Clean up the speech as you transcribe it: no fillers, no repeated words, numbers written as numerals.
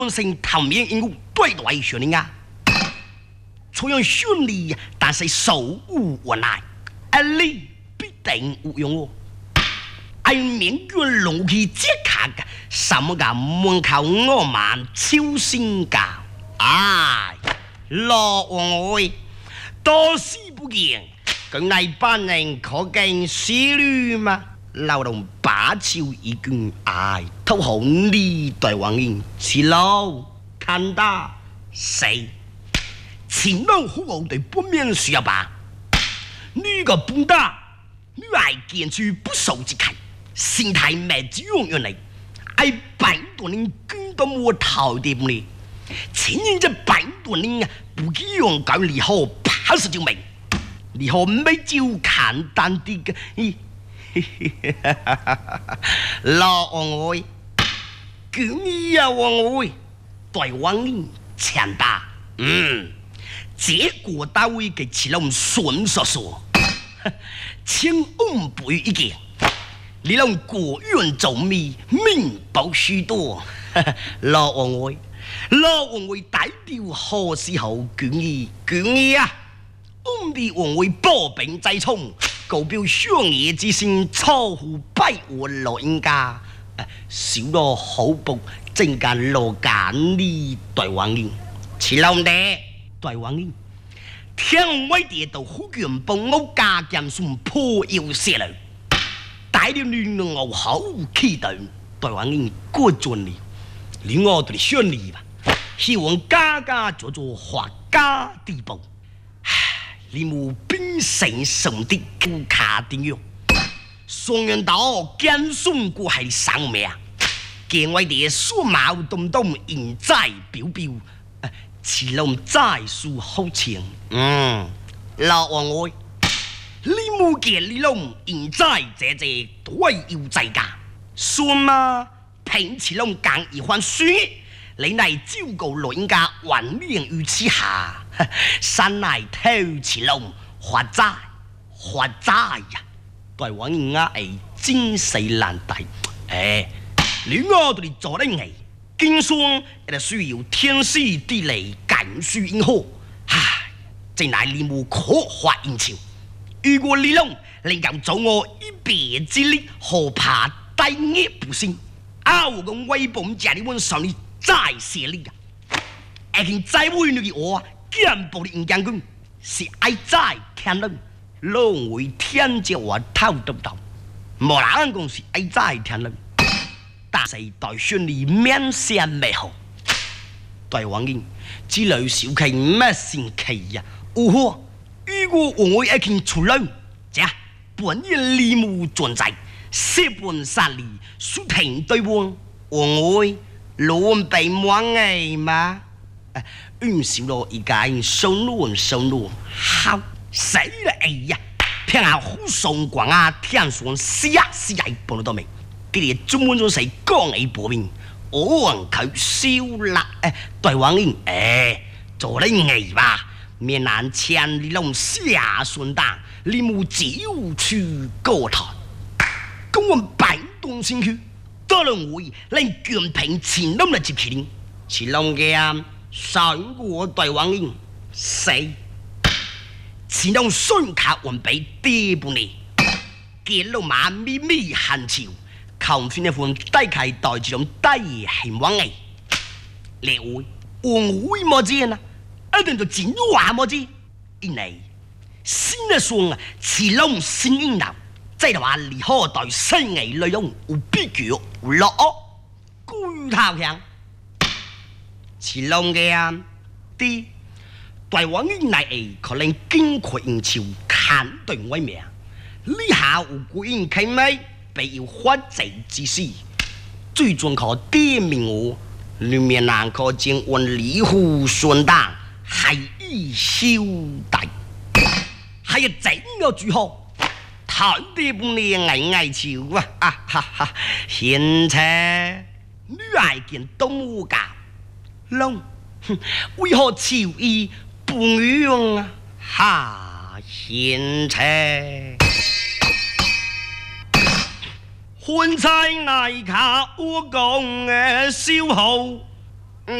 生头面因故对待学人啊，虽然顺利，但是手无无奈，你必定有用哦。爱面卷龙去接卡个，什么个门口我们超心教，哎，老王喂，多事不见，咁那班人可见思虑吗？老动把手一卷，哎，头好你对王人，是老看大谁？前老好我对不免需要吧？你个笨蛋，你爱见出不守之开。心态没只用原来，爱百多年跟到我头的不呢？前年这百多年啊，不用搞你好怕死就没，你好没就简单的个，老王喂，今呀王喂，对王人强大，结果单位给起了我们顺说说，千万不一件。你让国运走密，命薄许多。老王位，老王位大掉何时候卷意啊！我们的王位保兵在冲，高表商业之心，超乎百万老人家。少了好报，正间罗干你对王人，似老的对王人。天外地到福建帮我加减算破腰射了。大了你我好期待，台湾人过准了，你我对你顺利吧，希望家做做发家地步。你冇兵神神的不卡定用，双人岛坚顺过系生命，见外地数毛东东现在表表，似龙再数好情，老王爱。你冇见你龙现在这对要在家，算嘛？平时龙讲一番说，你乃照顾老人家万年于此下，山乃偷起龙发财呀！对王人家系真死难题，你我对你做得艺，经商也需要天时地利感需因好，正乃你冇可发应酬。如果你能够做我一别之力，何怕大业不成？我跟微博家里问上你再写力啊！而且再为你的我，见不的人将军是爱在天人，拢为天叫我偷得到，无人讲是爱在天人，但是代顺利面相美好，对王人只类小气咩神奇呀？有何？如果我一见出来，这本人理目存在，四本三里，属停对望，我乱被满哎嘛，少了一个收入，好死了哎呀！偏下好送光啊，天上死半到未，这里专门就是讲一部分，我佢烧啦，对王人做得艺吧。面南千里龙下顺当，你冇就去高台，跟我摆动身躯，多人会令卷平前龙来接起你，前龙嘅上我对王人死，前龙顺卡完俾跌半年，见龙马咪寒潮，求算一款低契代住种低兴王嘅，你会我会么知啊？一定就真话么子，因为新的双似龙新英流，即係話離開代新藝內容有必腳落居頭向，似龍嘅啲台灣人嚟嘅可能經過應酬看對位命，呢下有古人傾咪必要發財之事，最終靠啲名我，裏面難可見揾離戶順當。係以消大，係啊整個住好，睇啲半年藝潮啊！現車女係見東烏架，龍為何潮意半樣啊？現車換菜藝卡我講嘅消耗。